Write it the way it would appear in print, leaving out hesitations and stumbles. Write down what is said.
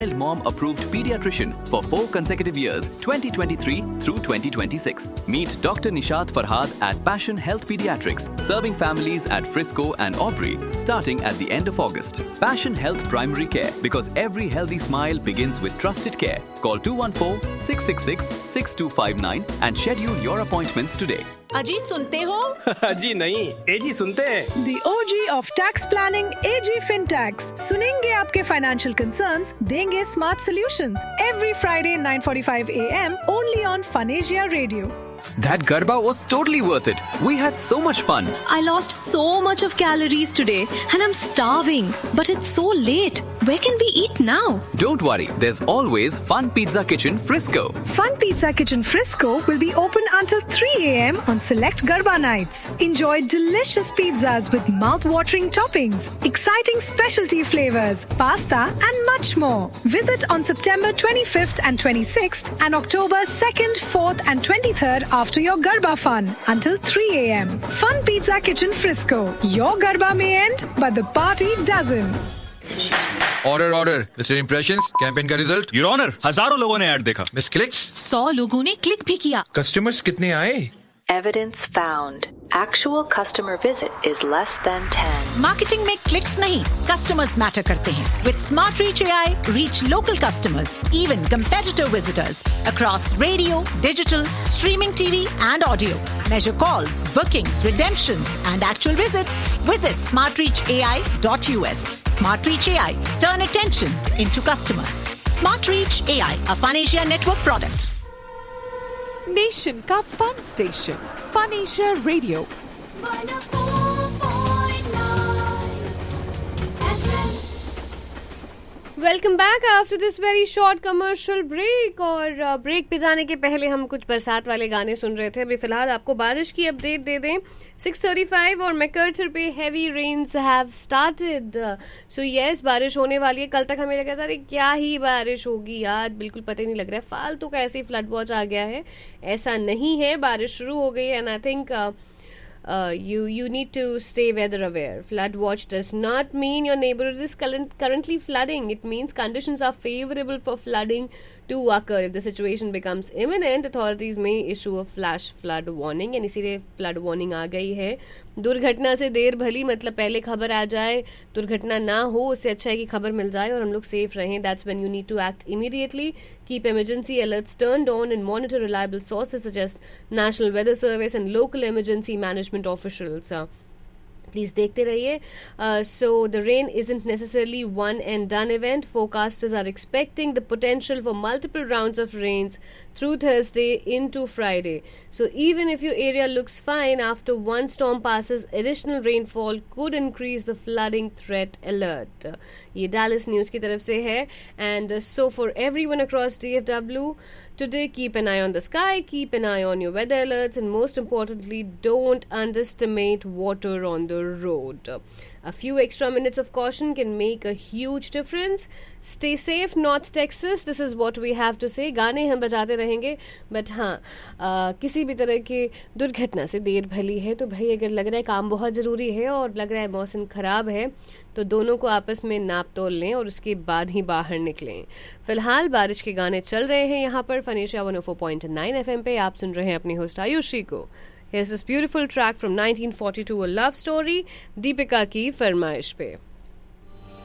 Mom approved pediatrician for 4 consecutive years, 2023 through 2026. Meet Dr. Nishat Farhad at Passion Health Pediatrics, serving families at Frisco and Aubrey, starting at the end of August. Passion Health Primary Care, because every healthy smile begins with trusted care. Call 214-666-6259 and schedule your appointments today. अजी सुनते हो? अजी नहीं, एजी सुनते हैं। The OG of tax planning, AG FinTax. सुनेंगे आपके financial concerns, देंगे smart solutions. Every Friday 9:45 a.m. only on Fanasia Radio. That Garba was totally worth it. We had so much fun. I lost so much of calories today and I'm starving. But it's so late. Where can we eat now? Don't worry, there's always Fun Pizza Kitchen Frisco. Fun Pizza Kitchen Frisco will be open until 3 a.m. on select Garba nights. Enjoy delicious pizzas with mouth-watering toppings, exciting specialty flavors, pasta and much more. Visit on September 25th and 26th and October 2nd, 4th and 23rd after your Garba fun until 3 a.m. Fun Pizza Kitchen Frisco. Your Garba may end, but the party doesn't. Order. Mr. Impressions, campaign का result? Your Honor, हजारों लोगों ने add देखा. Miss Clicks? 100 लोगों ने click भी किया. Customers कितने आए? Evidence found. Actual customer visit is less than 10. Marketing में क्लिक्स नहीं, कस्टमर्स मैटर करते हैं. With Smart Reach AI, reach local customers, even competitor visitors across radio, digital, streaming TV and audio. Measure calls, bookings, redemptions and actual visits. Visit smartreachai.us. Smart Reach AI. Turn attention into customers. Smart Reach AI, a Fanasia network product. Nation का fun station फनेशिया radio. Welcome back after this very short commercial break. और break पे जाने के पहले हम कुछ बरसात वाले गाने सुन रहे थे। अभी फिलहाल आपको बारिश की अपडेट दे दें। 6:35 और मैकर्थर पे heavy rains have started. So yes, बारिश होने वाली है। कल तक हमें लगा था अरे क्या ही बारिश होगी यार, बिल्कुल पता ही नहीं लग रहा है, फालतू का ऐसे ही फ्लड वॉच आ गया है। ऐसा नहीं है, बारिश शुरू हो गई है। And I think you need to stay weather aware. Flood watch does not mean your neighborhood is currently flooding. It means conditions are favorable for flooding to occur. If the situation becomes imminent, authorities may issue a flash flood warning. And इसीलिए flood warning आ गई है। दुर्घटना से देर भली, मतलब पहले खबर आ जाए, दुर्घटना ना हो, उससे अच्छा है कि खबर मिल जाए और हम लोग सेफ रहें. That's when you need to act immediately. Keep emergency alerts turned on and monitor reliable sources such as National Weather Service and local emergency management officials. Please देखते रहिए. So the rain isn't necessarily one and done event. Forecasters are expecting the potential for multiple rounds of rains through Thursday into Friday. So even if your area looks fine, after one storm passes, additional rainfall could increase the flooding threat alert. ये Dallas News की तरफ से है. And so for everyone across DFW, today keep an eye on the sky, keep an eye on your weather alerts, and most importantly, don't underestimate water on the road. A few extra minutes of caution can make a huge difference. Stay safe, North Texas. This is what we have to say. गाने हम बजाते रहेंगे, but हाँ, किसी भी तरह की दुर्घटना से देर भली है तो भाई अगर लग रहा है काम बहुत ज़रूरी है और लग रहा है मौसम ख़राब है तो दोनों को आपस में नाप तोल लें और उसके बाद ही बाहर निकलें. फिलहाल बारिश के गाने चल रहे हैं यहाँ पर फनेशिया 104.9 FM पे. आप सुन रहे हैं अपनी होस्ट आयुषी को. Here's this beautiful track from 1942, A Love Story, Deepika की फरमाइश पे.